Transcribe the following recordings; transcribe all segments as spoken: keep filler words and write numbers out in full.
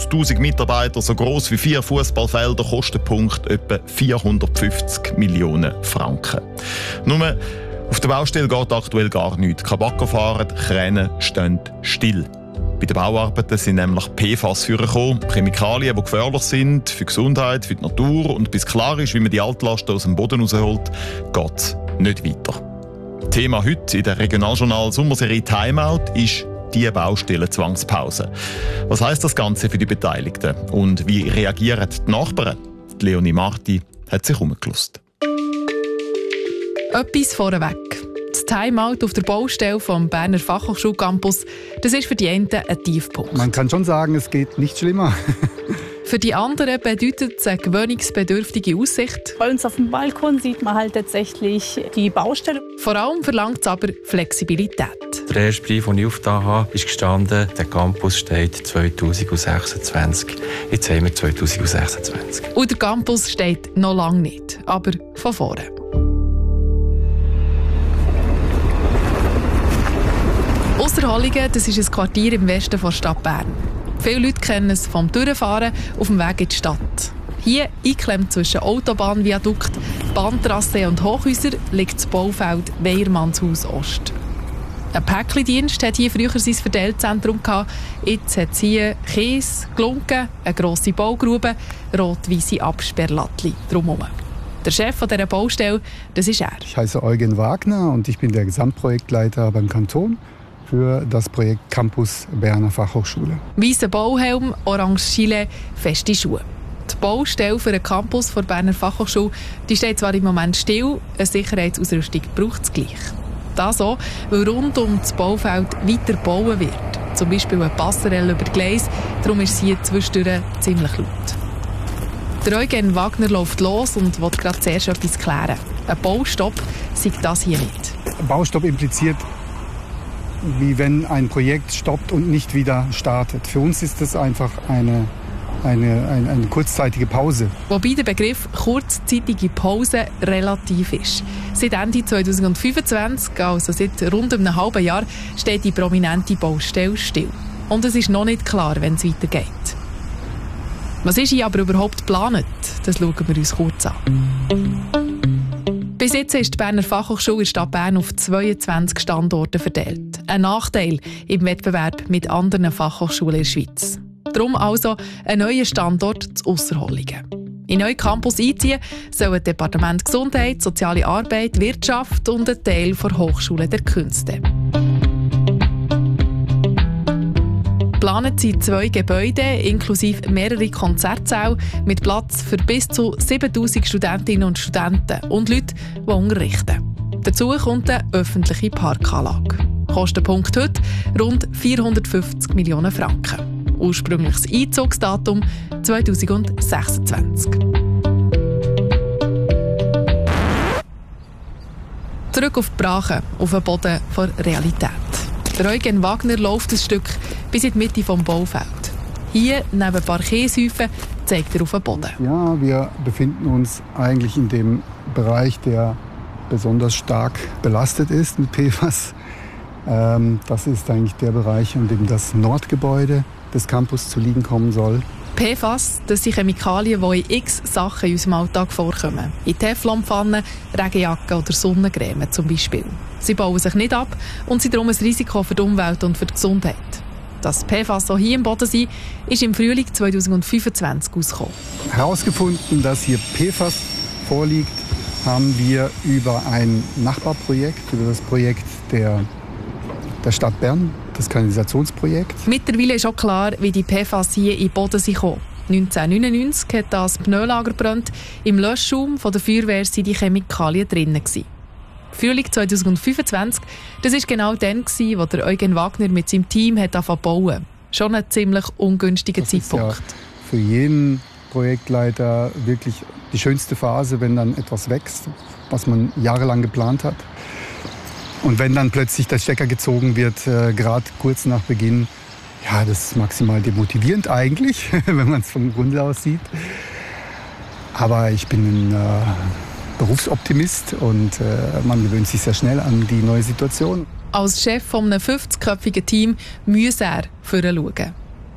hunderttausend Mitarbeiter, so gross wie vier Fußballfelder, Kostenpunkt etwa vierhundertfünfzig Millionen Franken. Nur auf der Baustelle geht aktuell gar nichts. Kein Bagger fahren, Kräne stehen still. Bei den Bauarbeiten sind nämlich P F A S vorgekommen, Chemikalien, die gefährlich sind für die Gesundheit, für die Natur. Und bis klar ist, wie man die Altlasten aus dem Boden rausholt, geht es nicht weiter. Thema heute in der Regionaljournal Sommerserie Timeout ist die Baustellen-Zwangspause. Was heisst das Ganze für die Beteiligten? Und wie reagieren die Nachbarn? Die Leonie Marti hat sich umgeschlossen. Etwas vorweg. Das Timeout auf der Baustelle vom Berner Fachhochschulcampus, das ist für die einen ein Tiefpunkt. Man kann schon sagen, es geht nicht schlimmer. Für die anderen bedeutet es eine gewöhnungsbedürftige Aussicht. Bei uns auf dem Balkon sieht man halt tatsächlich die Baustelle. Vor allem verlangt es aber Flexibilität. Der erste Brief, den ich aufgetan habe, ist gestanden, der Campus steht zweitausendsechsundzwanzig. Jetzt haben wir zweitausendsechsundzwanzig. Und der Campus steht noch lange nicht, aber von vorne. Osterhollingen, das ist ein Quartier im Westen der Stadt Bern. Viele Leute kennen es vom Durchfahren auf dem Weg in die Stadt. Hier, eingeklemmt zwischen Autobahnviadukt, Bahntrasse und Hochhäusern, liegt das Baufeld Weyermannshaus Ost. Ein Päckchendienst hat hier früher sein Verteilzentrum gehabt. Jetzt hat es hier Kies, Glunken, eine grosse Baugrube, rot-weisse Absperrlattli drumherum. Der Chef dieser Baustelle, das ist er. Ich heiße Eugen Wagner und ich bin der Gesamtprojektleiter beim Kanton für das Projekt Campus Berner Fachhochschule. Weißer Bauhelm, orange Gilet, feste Schuhe. Die Baustelle für den Campus der Berner Fachhochschule die steht zwar im Moment still, eine Sicherheitsausrüstung braucht es gleich. Das auch, weil rund um das Baufeld weiter gebaut wird. Zum Beispiel eine Passerelle über Gleis, darum ist es hier zwischendurch ziemlich laut. Der Eugen Wagner läuft los und will gerade zuerst etwas klären. Ein Baustopp sei das hier nicht. Ein Baustopp impliziert, wie wenn ein Projekt stoppt und nicht wieder startet. Für uns ist das einfach eine, eine, eine, eine kurzzeitige Pause. Wobei der Begriff kurzzeitige Pause relativ ist. Seit Ende zweitausendfünfundzwanzig, also seit rund einem halben Jahr, steht die prominente Baustelle still. Und es ist noch nicht klar, wenn es weitergeht. Was ist hier aber überhaupt geplant? Das schauen wir uns kurz an. Bis jetzt ist die Berner Fachhochschule in der Stadt Bern auf zweiundzwanzig Standorte verteilt. Ein Nachteil im Wettbewerb mit anderen Fachhochschulen in der Schweiz. Darum also ein neuer Standort zu Osterhollingen. In den neuen Campus einziehen sollen Departement Gesundheit, Soziale Arbeit, Wirtschaft und ein Teil der Hochschule der Künste. Geplant sind zwei Gebäude inklusive mehrere Konzertsäle mit Platz für bis zu siebentausend Studentinnen und Studenten und Leute, die unterrichten. Dazu kommt eine öffentliche Parkanlage. Kostenpunkt heute rund vierhundertfünfzig Millionen Franken. Ursprüngliches Einzugsdatum zweitausendsechsundzwanzig. Zurück auf die Brache, auf den Boden der Realität. Der Eugen Wagner läuft ein Stück bis in die Mitte des Baufeld. Hier, neben ein paar Kieshäufen, zeigt er auf den Boden. Ja, wir befinden uns eigentlich in dem Bereich, der besonders stark belastet ist mit P F A S. Ähm, das ist eigentlich der Bereich, in dem das Nordgebäude des Campus zu liegen kommen soll. P F A S, das sind Chemikalien, die in x Sachen in unserem Alltag vorkommen. In Teflonpfannen, Regenjacken oder Sonnencreme zum Beispiel. Sie bauen sich nicht ab und sind darum ein Risiko für die Umwelt und für die Gesundheit. Dass P F A S so hier im Boden sind, ist im Frühling zweitausendfünfundzwanzig ausgekommen. Herausgefunden, dass hier P F A S vorliegt, haben wir über ein Nachbarprojekt, über das Projekt der, der Stadt Bern, das Kanalisationsprojekt. Mittlerweile ist auch klar, wie die P F A S hier in den Boden sind gekommen. neunzehnhundertneunundneunzig hat das Pneulager gebrannt. Im Löschschaum von der Feuerwehr waren die Chemikalien drin. Frühling zweitausendfünfundzwanzig, das war genau dann, wo der Eugen Wagner mit seinem Team angefangen zu bauen. Schon ein ziemlich ungünstiger das Zeitpunkt. Ist ja für jeden Projektleiter wirklich die schönste Phase, wenn dann etwas wächst, was man jahrelang geplant hat. Und wenn dann plötzlich der Stecker gezogen wird, äh, gerade kurz nach Beginn, ja, das ist maximal demotivierend eigentlich, wenn man es vom Grunde aus sieht. Aber ich bin ein äh, Berufsoptimist und äh, man gewöhnt sich sehr schnell an die neue Situation. Als Chef eines fünfzigköpfigen Teams muss er vorher schauen.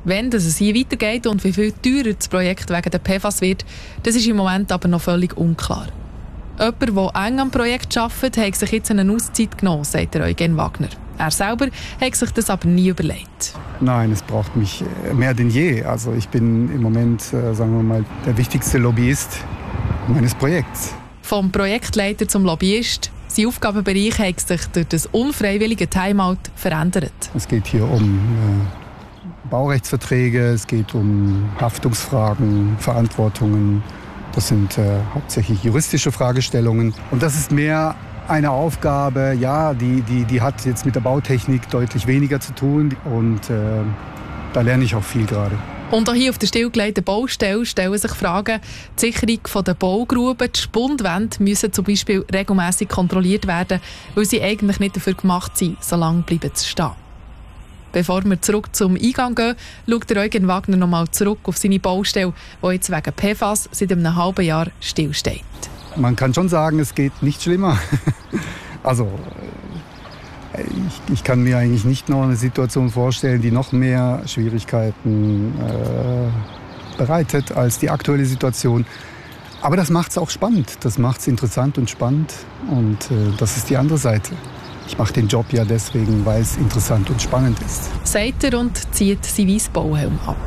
Wenn es hier weitergeht und wie viel teurer das Projekt wegen der P F A S wird, das ist im Moment aber noch völlig unklar. Jemand, der eng am Projekt arbeitet, hat sich jetzt eine Auszeit genommen, sagt Eugen Wagner. Er selber hat sich das aber nie überlegt. Nein, es braucht mich mehr denn je. Also ich bin im Moment, sagen wir mal, der wichtigste Lobbyist meines Projekts. Vom Projektleiter zum Lobbyist. Sein Aufgabenbereich hat sich durch das unfreiwillige Timeout verändert. Es geht hier um äh, Baurechtsverträge, es geht um Haftungsfragen, Verantwortungen. Das sind äh, hauptsächlich juristische Fragestellungen. Und das ist mehr eine Aufgabe, ja, die, die, die hat jetzt mit der Bautechnik deutlich weniger zu tun. Und äh, da lerne ich auch viel gerade. Und auch hier auf der stillgelegten Baustelle stellen sich Fragen. Die Sicherung der Baugruben, die Spundwände müssen zum Beispiel regelmässig kontrolliert werden, weil sie eigentlich nicht dafür gemacht sind, so lange bleiben zu stehen. Bevor wir zurück zum Eingang gehen, schaut der Eugen Wagner noch mal zurück auf seine Baustelle, die jetzt wegen P F A S seit einem halben Jahr stillsteht. Man kann schon sagen, es geht nicht schlimmer. Also ich, ich kann mir eigentlich nicht noch eine Situation vorstellen, die noch mehr Schwierigkeiten äh, bereitet als die aktuelle Situation. Aber das macht es auch spannend, das macht es interessant und spannend. Und äh, das ist die andere Seite. Ich mache den Job ja deswegen, weil es interessant und spannend ist. Sagt er und zieht seinen weißen Bauhelm ab.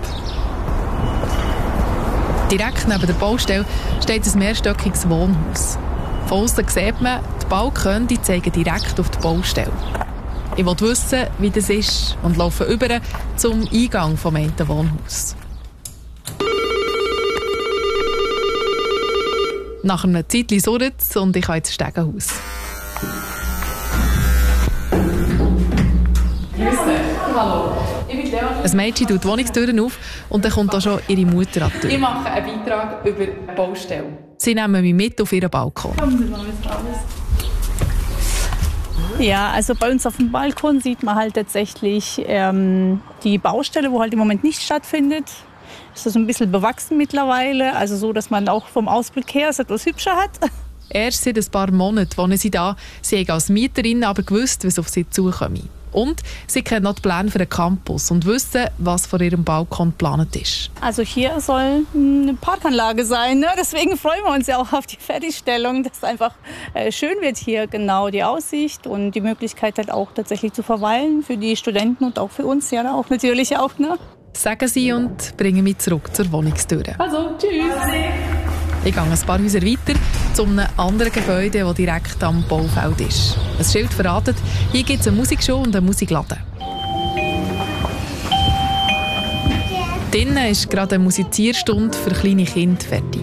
Direkt neben der Baustelle steht ein mehrstöckiges Wohnhaus. Von außen sieht man, die Balkone die zeigen direkt auf die Baustelle. Ich will wissen, wie das ist und laufe über zum Eingang vom einen Wohnhaus. Nach einem Zeitchen surrt es und ich habe ins Stegenhaus. Hallo. Ein Mädchen tut die Wohnungstüren auf und dann kommt auch schon ihre Mutter an die Tür. Ich mache einen Beitrag über die Baustelle. Sie nehmen mich mit auf ihren Balkon. Kommen Sie mal mit raus. Ja, also bei uns auf dem Balkon sieht man halt tatsächlich ähm, die Baustelle, wo halt im Moment nicht stattfindet. Es ist ein bisschen bewachsen mittlerweile, also so, dass man auch vom Ausblick her es etwas hübscher hat. Erst seit ein paar Monaten wohnen sie da. Sie haben als Mieterin aber gewusst, was auf sie zukomme. Und sie kennen noch die Pläne für den Campus und wissen, was vor ihrem Balkon geplant ist. Also hier soll eine Parkanlage sein, ne? Deswegen freuen wir uns ja auch auf die Fertigstellung, dass es einfach äh, schön wird hier, genau die Aussicht und die Möglichkeit halt auch tatsächlich zu verweilen für die Studenten und auch für uns, ja auch natürlich auch, ne? Sagen sie und bringen mich zurück zur Wohnungstür. Also, tschüss! Ich gehe ein paar Häuser weiter zu einem anderen Gebäude, das direkt am Baufeld ist. Ein Schild verratet, hier gibt es eine Musikschule und einen Musikladen. Drinnen ist gerade eine Musizierstunde für kleine Kinder fertig.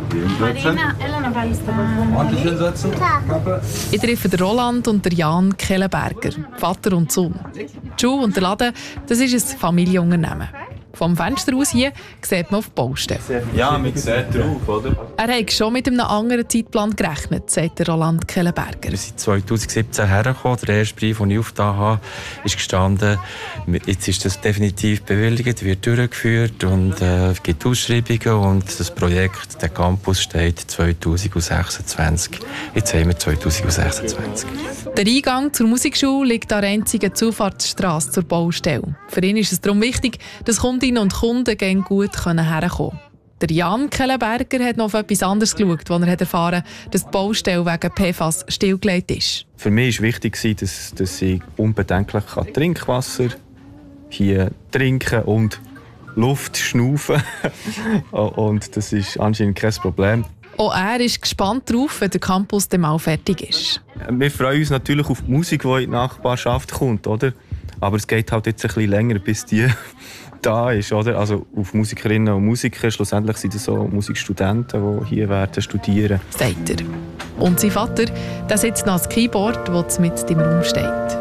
Ordentlich hinsetzen. Ich treffe den Roland und den Jan Kellenberger, Vater und Sohn. Die Schule und der Laden, das ist ein Familienunternehmen. Vom Fenster aus hier sieht man auf die Baustelle. Ja, man sieht drauf, oder? Er hat schon mit einem anderen Zeitplan gerechnet, sagt der Roland Kellenberger. Wir sind zwanzig siebzehn hergekommen. Der erste Brief, den ich aufgetan habe, ist gestanden, jetzt ist das definitiv bewilligt, wird durchgeführt und äh, es gibt Ausschreibungen und das Projekt, der Campus, steht zwanzig sechsundzwanzig. Jetzt haben wir zwanzig sechsundzwanzig. Der Eingang zur Musikschule liegt an der einzigen Zufahrtsstrasse zur Baustelle. Für ihn ist es darum wichtig, dass Kundinnen und Kunden gut herkommen können. Der Jan Kellenberger hat noch auf etwas anderes geschaut, als er erfahren hat, dass die Baustelle wegen P F A S stillgelegt ist. Für mich war wichtig, dass, dass ich unbedenklich Trinkwasser hier trinken und Luft schnaufen und das ist anscheinend kein Problem. Auch er ist gespannt darauf, wenn der Campus dann mal fertig ist. Wir freuen uns natürlich auf die Musik, die in die Nachbarschaft kommt, oder? Aber es geht halt jetzt ein bisschen länger, bis die da ist, oder? Also auf Musikerinnen und Musiker. Schlussendlich sind es so Musikstudenten, die hier werden studieren. Sagt er. Und sein Vater, der sitzt noch ans Keyboard, das mit im Raum steht.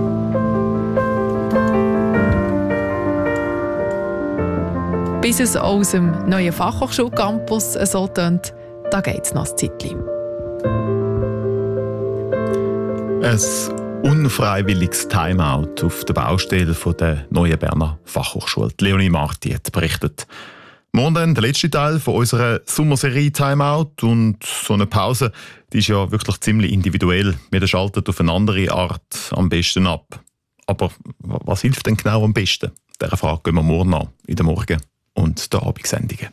Bis es aus dem neuen Fachhochschulcampus so tönt, da geht es noch ein Zeitchen. Ein unfreiwilliges Timeout auf der Baustelle der neuen Berner Fachhochschule. Leonie Marti hat berichtet. Morgen dann der letzte Teil von unserer Sommerserie Timeout. Und so eine Pause, die ist ja wirklich ziemlich individuell. Wir schalten auf eine andere Art am besten ab. Aber was hilft denn genau am besten? Dieser Frage gehen wir morgen an, in den Morgen- und den Abendsendungen.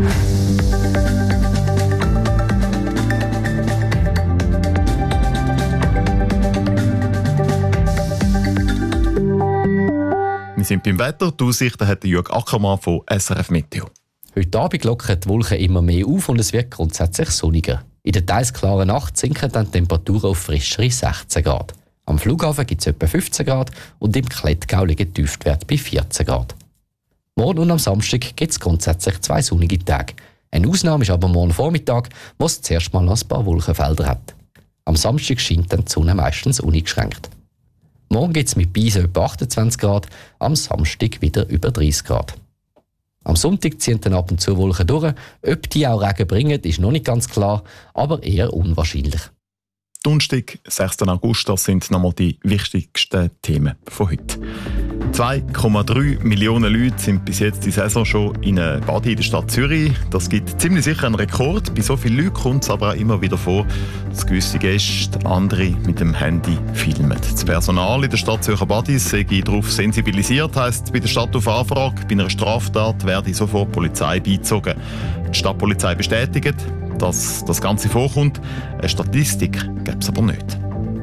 Wir sind beim Wetter. Die Aussichten hat Jörg Ackermann von S R F Meteo. Heute Abend lockern die Wolken immer mehr auf und es wird grundsätzlich sonniger. In der teils klaren Nacht sinken dann die Temperaturen auf frischere sechzehn Grad. Am Flughafen gibt es etwa fünfzehn Grad und im Klettgau liegen die Tiefstwerte bei vierzehn Grad. Morgen und am Samstag gibt es grundsätzlich zwei sonnige Tage. Eine Ausnahme ist aber morgen Vormittag, wo es zuerst mal noch ein paar Wolkenfelder hat. Am Samstag scheint dann die Sonne meistens uneingeschränkt. Morgen gibt es mit Beisen etwa achtundzwanzig Grad, am Samstag wieder über dreißig Grad. Am Sonntag ziehen dann ab und zu Wolken durch. Ob die auch Regen bringen, ist noch nicht ganz klar, aber eher unwahrscheinlich. Donnerstag, sechsten August, das sind nochmal die wichtigsten Themen von heute. zwei Komma drei Millionen Leute sind bis jetzt die Saison schon in einem Badi in der Stadt Zürich. Das gibt ziemlich sicher einen Rekord. Bei so vielen Leuten kommt es aber auch immer wieder vor, dass gewisse Gäste andere mit dem Handy filmen. Das Personal in der Stadt Zürcher Badis sei darauf sensibilisiert, heisst bei der Stadt auf Anfrage, bei einer Straftat werde sofort die Polizei beizogen. Die Stadtpolizei bestätigt, dass das Ganze vorkommt. Eine Statistik gibt es aber nicht.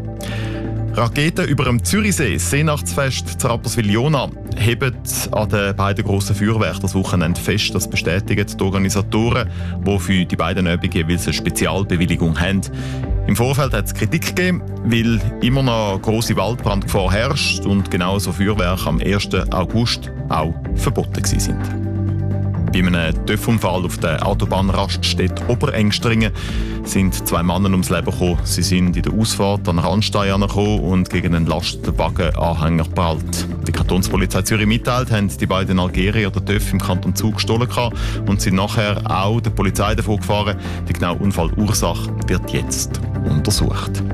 Raketen über dem Zürichsee, das Seenachtsfest zu Rapperswil-Jona, heben an den beiden grossen Feuerwerken das Wochenende fest. Das bestätigen die Organisatoren, die für die beiden Übungen jeweils eine Spezialbewilligung haben. Im Vorfeld hat es Kritik gegeben, weil immer noch grosse Waldbrandgefahr herrscht und genauso Feuerwerke am ersten August auch verboten sind. Bei einem Töpfunfall auf der Autobahnraststätte Oberengstringen sind zwei Männer ums Leben gekommen. Sie sind in der Ausfahrt an Randstein angekommen und gegen einen Lastwagenanhänger geprallt. Die Kantonspolizei Zürich mitteilt, haben die beiden Algerier den Töff im Kanton Zug gestohlen und sind nachher auch der Polizei davon gefahren. Die genaue Unfallursache wird jetzt untersucht.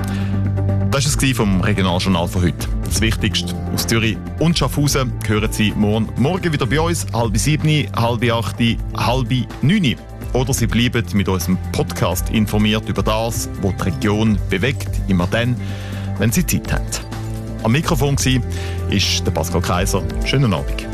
Das war es vom Regionaljournal von heute. Das Wichtigste aus Zürich und Schaffhausen hören Sie morgen, morgen wieder bei uns, halb sieben, halb acht, halb neun. Oder Sie bleiben mit unserem Podcast informiert über das, was die Region bewegt, immer dann, wenn Sie Zeit haben. Am Mikrofon war der Pascal Kaiser. Schönen Abend.